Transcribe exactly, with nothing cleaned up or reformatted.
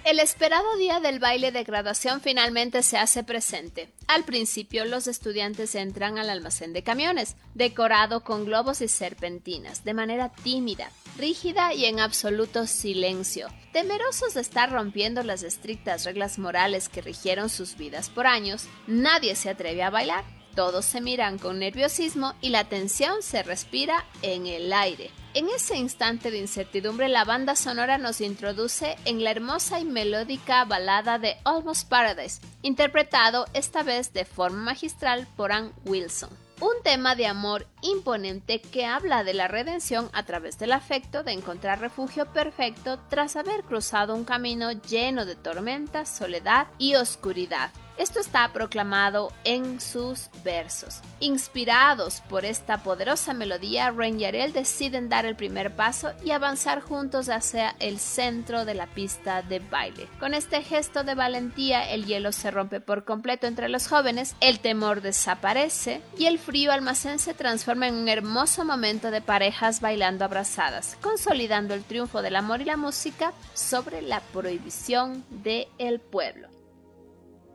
El esperado día del baile de graduación finalmente se hace presente. Al principio, los estudiantes entran al almacén de camiones, decorado con globos y serpentinas, de manera tímida, rígida y en absoluto silencio. Temerosos de estar rompiendo las estrictas reglas morales que rigieron sus vidas por años, nadie se atreve a bailar. Todos se miran con nerviosismo y la tensión se respira en el aire. En ese instante de incertidumbre, la banda sonora nos introduce en la hermosa y melódica balada de Almost Paradise, interpretado esta vez de forma magistral por Ann Wilson. Un tema de amor imponente que habla de la redención a través del afecto, de encontrar refugio perfecto tras haber cruzado un camino lleno de tormentas, soledad y oscuridad. Esto está proclamado en sus versos. Inspirados por esta poderosa melodía, Rain y Ariel deciden dar el primer paso y avanzar juntos hacia el centro de la pista de baile. Con este gesto de valentía, el hielo se rompe por completo entre los jóvenes, el temor desaparece y el frío almacén se transforma en un hermoso momento de parejas bailando abrazadas, consolidando el triunfo del amor y la música sobre la prohibición del pueblo.